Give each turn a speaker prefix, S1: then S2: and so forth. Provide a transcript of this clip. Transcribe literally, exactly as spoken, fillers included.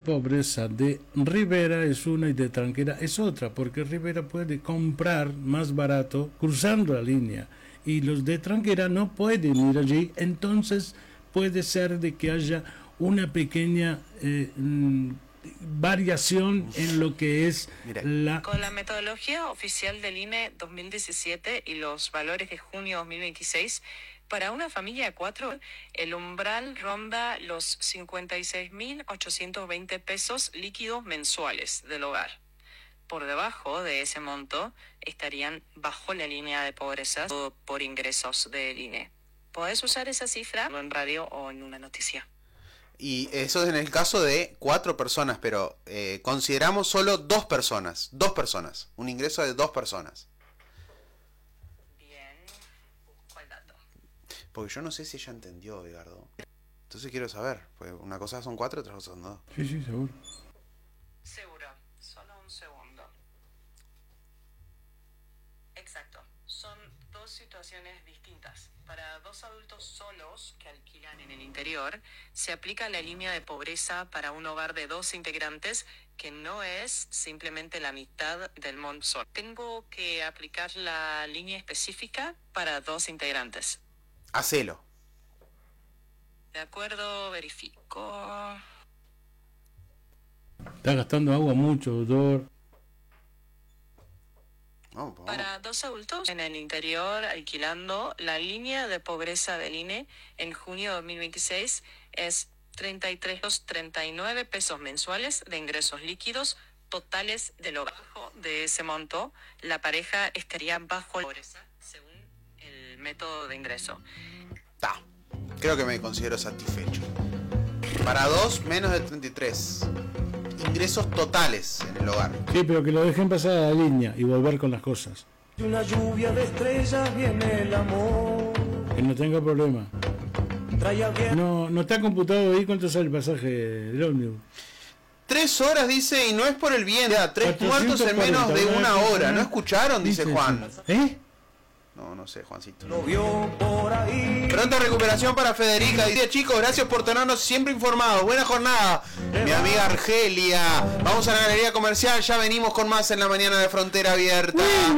S1: pobreza de Rivera es una y de Tranquera es otra, porque Rivera puede comprar más barato cruzando la línea y los de Tranquera no pueden ir allí, entonces puede ser de que haya una pequeña eh, variación en lo que es
S2: Mira.
S1: la...
S3: Con la metodología oficial del I N E dos mil diecisiete y los valores de junio dos mil veintiséis, para una familia de cuatro, el umbral ronda los cincuenta y seis mil ochocientos veinte pesos líquidos mensuales del hogar. Por debajo de ese monto estarían bajo la línea de pobreza o por ingresos del I N E. Podés usar esa cifra en radio o en una noticia.
S2: Y eso es en el caso de cuatro personas, pero eh, consideramos solo dos personas. Dos personas. Un ingreso de dos personas.
S3: Bien, busco el dato.
S2: Porque yo no sé si ella entendió, Edgardo. Entonces quiero saber. Porque una cosa son cuatro, otra cosa son dos.
S1: Sí, sí, seguro.
S3: Seguro, solo un segundo. Exacto, son dos situaciones distintas. Para dos adultos solos que alquilan en el interior, se aplica la línea de pobreza para un hogar de dos integrantes, que no es simplemente la mitad del monto solo. Tengo que aplicar la línea específica para dos integrantes.
S2: Hacelo.
S3: De acuerdo, verifico.
S1: Está gastando agua mucho, doctor.
S2: Vamos, vamos.
S3: Para dos adultos en el interior alquilando, la línea de pobreza del I N E en junio de dos mil veintiséis es treinta y tres punto treinta y nueve pesos mensuales de ingresos líquidos totales de lo bajo de ese monto. La pareja estaría bajo la pobreza según el método de ingreso.
S2: Ta. Creo que me considero satisfecho. Para dos, menos de treinta y tres. Ingresos totales en el hogar.
S1: Sí, pero que lo dejen pasar a la línea y volver con las cosas.
S4: De una lluvia de estrellas viene el amor.
S1: Que no tenga problema.
S4: Trae a bien.
S1: No, no está computado ahí cuánto sale el pasaje del ómnibus.
S2: Tres horas dice, y no es por el bien. Ya, tres muertos en menos de
S1: cuatrocientos
S2: una
S1: cuarenta,
S2: hora. ¿No escucharon? Dice
S1: Dice,
S2: Juan.
S1: ¿Eh?
S2: No, no sé, Juancito.
S4: Lo vio por ahí.
S2: Pronta recuperación para Federica. Dice, chicos, gracias por tenernos siempre informados. Buena jornada. Mi amiga Argelia. Vamos a la galería comercial. Ya venimos con más en la mañana de Frontera Abierta.